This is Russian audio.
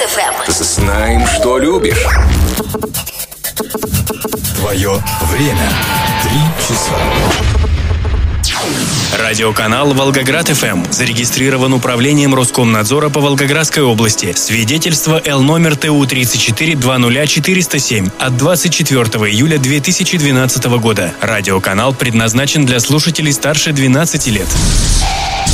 FM. Знаем, что любишь. Твое время. 3 часа. Радиоканал «Волгоград ФМ» зарегистрирован управлением Роскомнадзора по Волгоградской области. Свидетельство Л номер ТУ-34-20-407 от 24 июля 2012 года. Радиоканал предназначен для слушателей старше 12 лет.